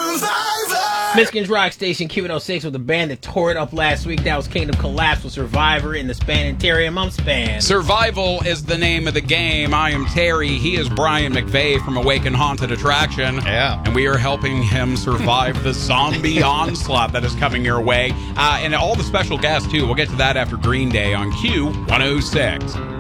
Michigan's rock station Q106 with a band that tore it up last week. That was Kingdom Collapse with Survivor in the Spanitarium. I'm Span. Survival is the name of the game. I am Terry. He is Brian McVeigh from Awaken Haunted Attraction. Yeah. And we are helping him survive the zombie onslaught that is coming your way. And all the special guests, too. We'll get to that after Green Day on Q106.